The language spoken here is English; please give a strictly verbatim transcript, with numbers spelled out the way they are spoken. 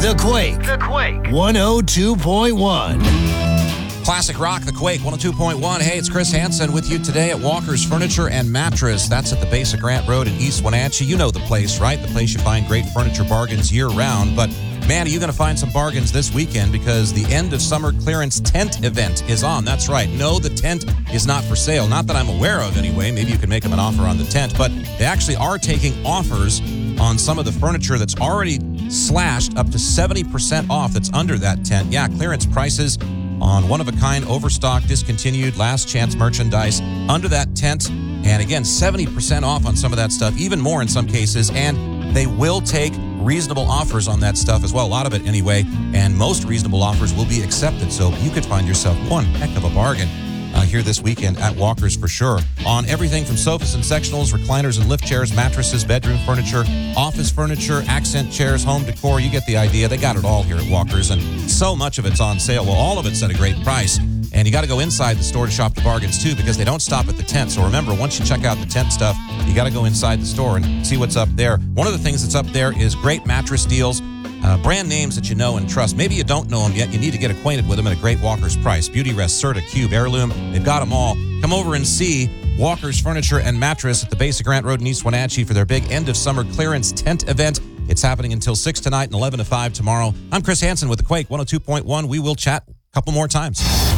The Quake. The Quake. one oh two point one. Classic rock, The Quake, one oh two point one. Hey, it's Chris Hansen with you today at Walker's Furniture and Mattress. That's at the base of Grant Road in East Wenatchee. You know the place, right? The place you find great furniture bargains year-round. But, man, are you going to find some bargains this weekend because the end of summer clearance tent event is on. That's right. No, the tent is not for sale. Not that I'm aware of, anyway. Maybe you can make them an offer on the tent. But they actually are taking offers on some of the furniture that's already slashed up to seventy percent off that's under that tent. Yeah, clearance prices on one-of-a-kind, overstock, discontinued, last-chance merchandise under that tent. And again, seventy percent off on some of that stuff, even more in some cases. And they will take reasonable offers on that stuff as well, a lot of it anyway. And most reasonable offers will be accepted. So you could find yourself one heck of a bargain uh, here this weekend at Walker's for sure. On everything from sofas and sectionals, recliners and lift chairs, mattresses, bedroom furniture, office furniture, accent chairs, home decor. You get the idea. They got it all here at Walker's. And so much of it's on sale. Well, all of it's at a great price. And you got to go inside the store to shop the bargains, too, because they don't stop at the tent. So remember, once you check out the tent stuff, you got to go inside the store and see what's up there. One of the things that's up there is great mattress deals, uh, brand names that you know and trust. Maybe you don't know them yet. You need to get acquainted with them at a great Walker's price. Beautyrest, Serta, Cube, Heirloom, they've got them all. Come over and see Walker's Furniture and Mattress at the base of Grant Road in East Wenatchee for their big end-of-summer clearance tent event. It's happening until six tonight and eleven to five tomorrow. I'm Chris Hansen with The Quake, one oh two point one. We will chat a couple more times.